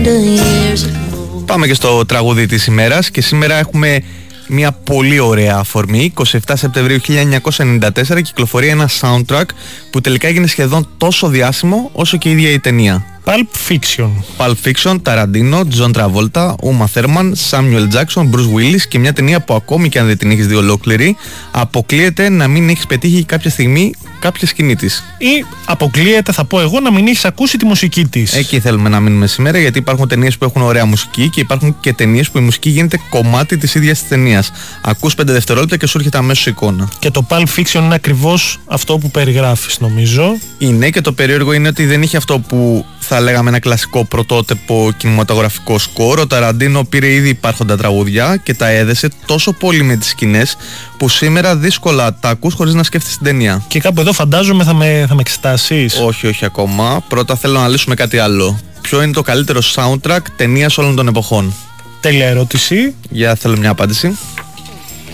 Πάμε και στο τραγούδι της ημέρας και σήμερα έχουμε μια πολύ ωραία αφορμή. 27 Σεπτεμβρίου 1994 κυκλοφορεί ένα soundtrack που τελικά έγινε σχεδόν τόσο διάσημο όσο και η ίδια η ταινία. Pulp Fiction. Pulp Fiction, Tarantino, John Travolta, Uma Thurman, Samuel Jackson, Bruce Willis και μια ταινία που ακόμη και αν δεν την έχεις δει ολόκληρη, αποκλείεται να μην έχεις πετύχει κάποια στιγμή κάποια σκηνή της. Ή αποκλείεται, θα πω εγώ, να μην έχεις ακούσει τη μουσική της. Εκεί θέλουμε να μείνουμε σήμερα, γιατί υπάρχουν ταινίες που έχουν ωραία μουσική και υπάρχουν και ταινίες που η μουσική γίνεται κομμάτι της ίδιας της ταινίας. Ακούς 5 δευτερόλεπτα και σου έρχεται αμέσως εικόνα. Και το Pulp Fiction είναι ακριβώς αυτό που περιγράφεις, νομίζω. Είναι, και το περίεργο είναι ότι δεν είχε αυτό που θα λέγαμε ένα κλασικό πρωτότυπο κινηματογραφικό σκορ. Ο Ταραντίνο πήρε ήδη υπάρχοντα τραγούδια και τα έδεσε τόσο πολύ με τις σκηνές που σήμερα δύσκολα τα ακούς χωρίς να σκέφτεσαι την ταινία. Και κάπου εδώ φαντάζομαι θα με εξετάσεις. Όχι ακόμα. Πρώτα θέλω να λύσουμε κάτι άλλο. Ποιο είναι το καλύτερο soundtrack ταινίας όλων των εποχών? Τέλεια ερώτηση. Για θέλω μια απάντηση.